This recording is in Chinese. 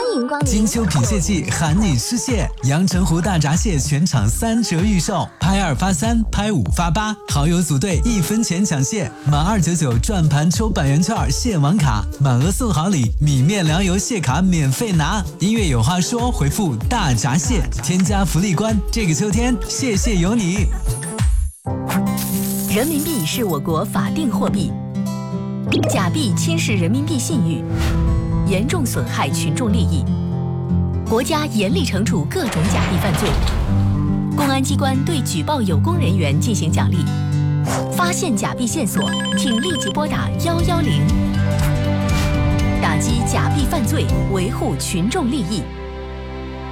迎光临。 金秋品蟹季喊你吃蟹，阳澄湖大闸蟹全场3折预售，拍2发3，拍5发8，好友组队1分钱抢蟹，满299转盘抽100元券蟹王卡，满额送好礼，米面粮油蟹卡免费拿。音乐有话说，回复大闸蟹，添加福利关，这个秋天蟹蟹有你。 人民币是我国法定货币，假币侵蚀人民币信誉，严重损害群众利益，国家严厉惩处各种假币犯罪。公安机关对举报有功人员进行奖励，发现假币线索，请立即拨打110，打击假币犯罪，维护群众利益。